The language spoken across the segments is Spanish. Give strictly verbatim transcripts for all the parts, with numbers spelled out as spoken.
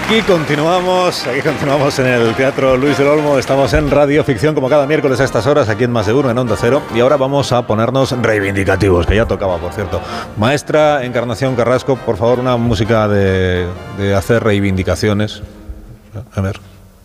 Aquí continuamos, aquí continuamos en el Teatro Luis del Olmo. Estamos en Radio Ficción como cada miércoles a estas horas, aquí en Más de Uno, en Onda Cero. Y ahora vamos a ponernos reivindicativos, que ya tocaba, por cierto. Maestra Encarnación Carrasco, por favor, una música de, de hacer reivindicaciones. A ver.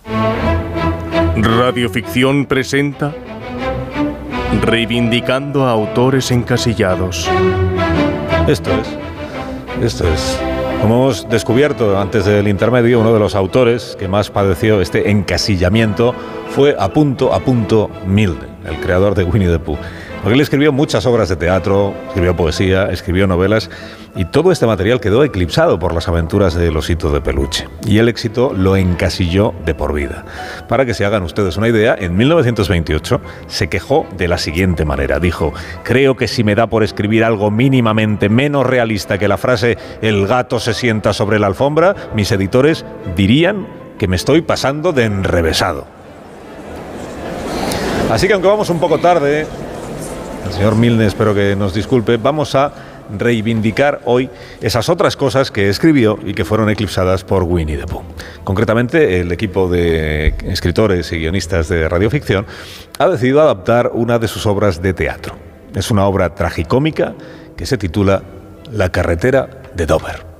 Radio Ficción presenta Reivindicando a autores encasillados. Esto es, esto es. Como hemos descubierto antes del intermedio, uno de los autores que más padeció este encasillamiento fue a punto a punto Milne, el creador de Winnie the Pooh. Porque él escribió muchas obras de teatro, escribió poesía, escribió novelas, y todo este material quedó eclipsado por las aventuras del osito de peluche. Y el éxito lo encasilló de por vida. Para que se hagan ustedes una idea, en mil novecientos veintiocho se quejó de la siguiente manera. Dijo: creo que si me da por escribir algo mínimamente menos realista que la frase «el gato se sienta sobre la alfombra», mis editores dirían que me estoy pasando de enrevesado. Así que aunque vamos un poco tarde, el señor Milne, espero que nos disculpe, vamos a reivindicar hoy esas otras cosas que escribió y que fueron eclipsadas por Winnie the Pooh. Concretamente, el equipo de escritores y guionistas de Radioficción ha decidido adaptar una de sus obras de teatro. Es una obra tragicómica que se titula La carretera de Dover.